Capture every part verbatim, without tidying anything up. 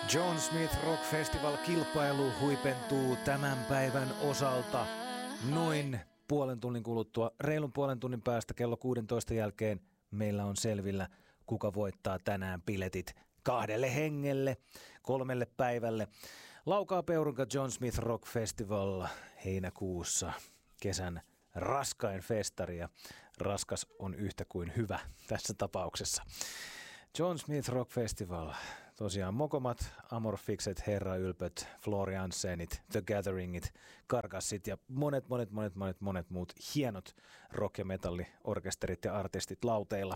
John Smith Rock Festival-kilpailu huipentuu tämän päivän osalta noin puolen tunnin kuluttua. Reilun puolen tunnin päästä kello kuusitoista jälkeen meillä on selvillä, kuka voittaa tänään biletit kahdelle hengelle, kolmelle päivälle. Laukaa Peurunka John Smith Rock Festival heinäkuussa, kesän raskain festari, ja raskas on yhtä kuin hyvä tässä tapauksessa. John Smith Rock Festival, tosiaan Mokomat, Amorfikset, Herra Ylpöt, Floriansenit, The Gatheringit, Karkassit ja monet, monet, monet, monet, monet muut hienot rock- ja metalliorkesterit ja artistit lauteilla.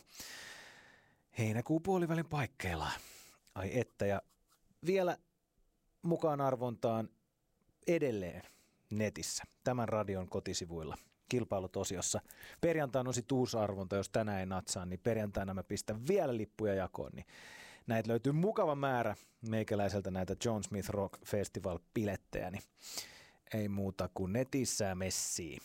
Heinäkuun puolivälin paikkeilla. Ai että, ja vielä mukaan arvontaan edelleen netissä, tämän radion kotisivuilla. Kilpailutosiossa. Perjantaina on sit uusi arvonta, jos tänään ei natsaa, niin perjantaina mä pistän vielä lippuja jakoon. Niin näitä löytyy mukava määrä meikäläiseltä näitä John Smith Rock Festival-pilettejä, niin ei muuta kuin netissä messiin.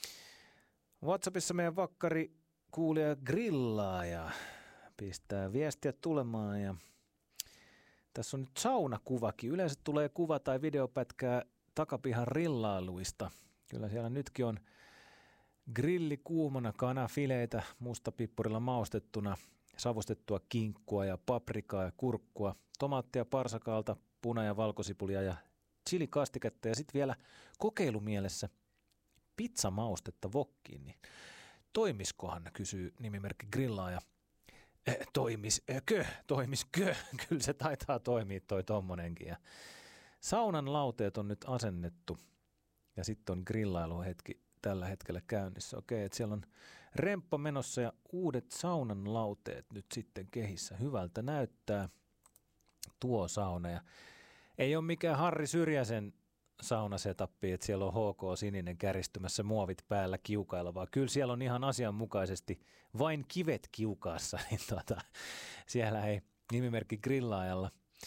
WhatsAppissa meidän vakkari kuulija grillaa ja pistää viestiä tulemaan, ja tässä on nyt saunakuvakin. Yleensä tulee kuva tai videopätkää takapihan rillailuista. Kyllä siellä nytkin on grilli kuumana, kanafileitä mustapippurilla maustettuna, savustettua kinkkua ja paprikaa ja kurkkua, tomaattia parsakaalta, puna- ja valkosipulia ja chilikastiketta ja sitten vielä kokeilumielessä pizzamaustetta wokkiin. Niin toimiskohan, kysyy nimimerkki grillaaja. Eh, toimiskö, toimiskö, kyllä se taitaa toimia toi tommonenkin. Ja saunan lauteet on nyt asennettu. Ja sitten on grillailuhetki tällä hetkellä käynnissä. Okei, että siellä on remppa menossa ja uudet saunan lauteet nyt sitten kehissä. Hyvältä näyttää tuo sauna. Ja ei ole mikään Harri Syrjäsen saunasetappi, että siellä on H K Sininen käristymässä muovit päällä kiukailla, vaan kyllä siellä on ihan asianmukaisesti vain kivet kiukaassa. Niin tuota, siellä ei nimimerkki grillaajalla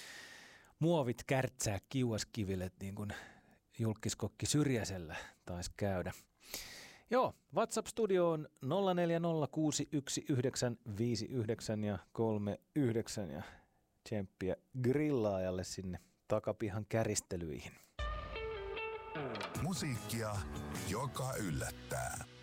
muovit kärtsää kiuaskiville niin kuin julkiskokki Syrjäsellä taisi käydä. Joo, WhatsApp-studio on nolla neljä nolla kuusi yksi yhdeksän viisi yhdeksän ja kolme yhdeksän ja tsemppiä grillaajalle sinne takapihan käristelyihin. Musiikkia, joka yllättää.